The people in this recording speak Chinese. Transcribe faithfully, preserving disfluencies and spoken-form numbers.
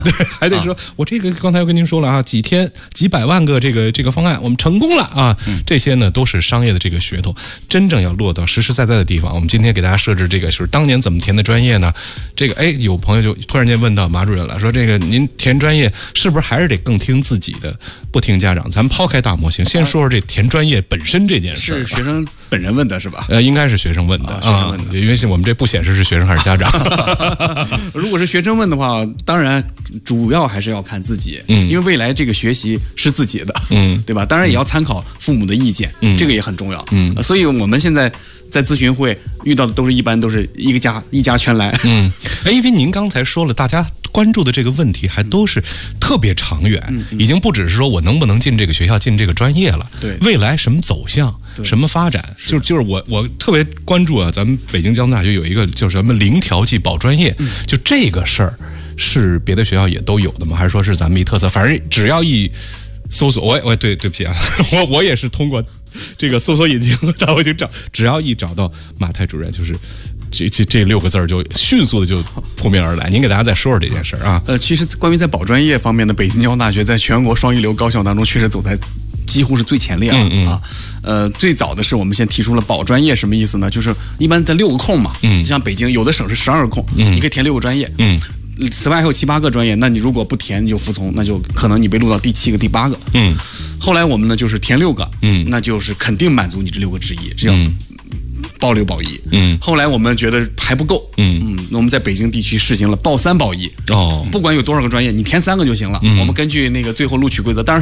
对，还得说、啊、我这个刚才我跟您说了啊，几天几百万个这个这个方案，我们成功了啊、嗯！这些呢都是商业的这个噱头，真正要落到实实在在的地方。我们今天给大家设置这个，就是当年怎么填的专业呢？这个哎，有朋友就突然间问到马主任了，说这个您填专业是不是还是得更听自己的，不听家长？咱们抛开大模型，先说说这填专业本身这件事。 是学生本人问的是吧？ 呃，应该是学生问的啊，学生问的，因为我们这不显示是学生还是家长。 如果是学生问的话，当然主要还是要看自己，嗯，因为未来这个学习是自己的，嗯，对吧？当然也要参考父母的意见，嗯，这个也很重要，嗯，所以我们现在在咨询会遇到的都是一般都是一个家一家全来， 嗯，哎，因为您刚才说了，大家关注的这个问题还都是特别长远，嗯嗯、已经不只是说我能不能进这个学校、进这个专业了， 对， 未来什么走向、什么发展，就就是我我特别关注啊，咱们北京交通大学有一个就是什么零调剂保专业，嗯、就这个事儿。是别的学校也都有的吗？还是说是咱们一特色？反正只要一搜索，我我对对不起啊，我我也是通过这个搜索引擎，然后就找，只要一找到马太主任，就是这这这六个字儿就迅速的就扑面而来。您给大家再说说这件事啊？ 呃，其实关于在保专业方面的，北京交通大学在全国双一流高校当中确实走在几乎是最前列了、嗯嗯、啊。呃，最早的是我们先提出了保专业，什么意思呢？就是一般在六个空嘛，嗯，像北京有的省是十二个空，嗯，你可以填六个专业，嗯。此外还有七八个专业，那你如果不填你就服从，那就可能你被录到第七个、第八个。嗯，后来我们呢就是填六个，嗯，那就是肯定满足你这六个之一，只要报六保一。嗯，后来我们觉得还不够，嗯嗯，那我们在北京地区实行了报三保一。哦，不管有多少个专业，你填三个就行了。嗯、我们根据那个最后录取规则，当然。